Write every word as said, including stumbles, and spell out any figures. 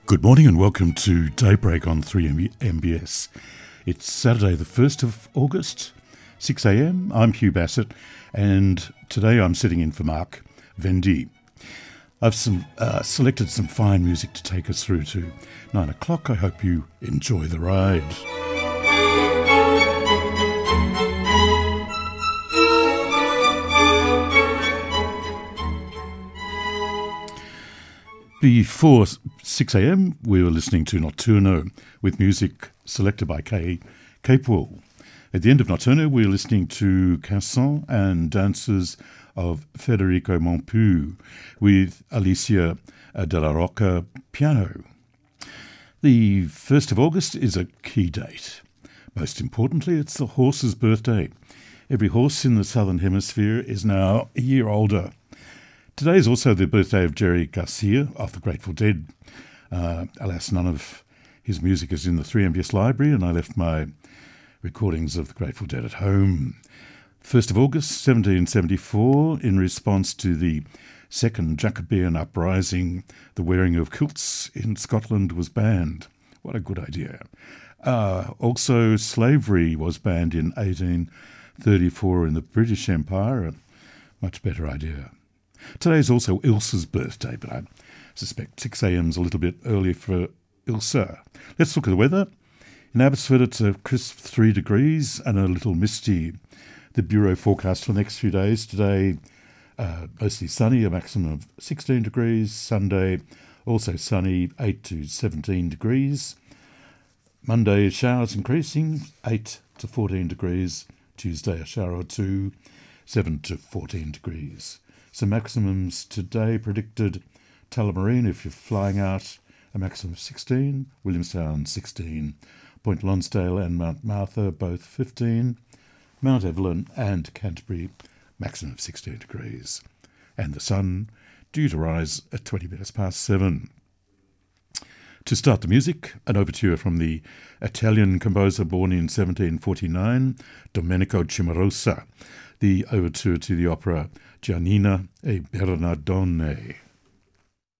Good morning and welcome to Daybreak on three M B S. It's Saturday the first of August, six a m. I'm Hugh Bassett and today I'm sitting in for Mark Vendy. I've some, uh, selected some fine music to take us through to nine o'clock. I hope you enjoy the ride. Before six a m, we were listening to Notturno with music selected by Kay Capewell. At the end of Notturno, we were listening to Canson and Dances of Federico Montpu with Alicia de la Rocca piano. The first of August is a key date. Most importantly, it's the horse's birthday. Every horse in the Southern Hemisphere is now a year older. Today is also the birthday of Jerry Garcia of the Grateful Dead. Uh, alas, none of his music is in the three M B S library, and I left my recordings of the Grateful Dead at home. first of August, seventeen seventy-four, in response to the Second Jacobean Uprising, the wearing of kilts in Scotland was banned. What a good idea. Uh, also, slavery was banned in eighteen thirty-four in the British Empire. A much better idea. Today is also Ilsa's birthday, but I suspect six a m is a little bit early for Ilsa. Let's look at the weather. In Abbotsford, it's a crisp three degrees and a little misty. The Bureau forecast for the next few days. Today, uh, mostly sunny, a maximum of sixteen degrees. Sunday, also sunny, eight to seventeen degrees. Monday, showers increasing, eight to fourteen degrees. Tuesday, a shower or two, seven to fourteen degrees. Some maximums today predicted: Tullamarine, if you're flying out, a maximum of sixteen, Williamstown sixteen, Point Lonsdale and Mount Martha both fifteen, Mount Evelyn and Canterbury maximum of sixteen degrees, and the sun due to rise at twenty minutes past seven. To start the music, an overture from the Italian composer born in seventeen forty-nine, Domenico Cimarosa, the overture to the opera Giannina e Bernardone.